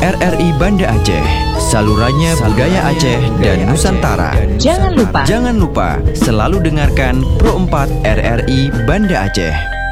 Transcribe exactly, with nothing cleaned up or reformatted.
R R I Banda Aceh, salurannya budaya Aceh dan Nusantara. Jangan lupa Jangan lupa selalu dengarkan Pro empat R R I Banda Aceh.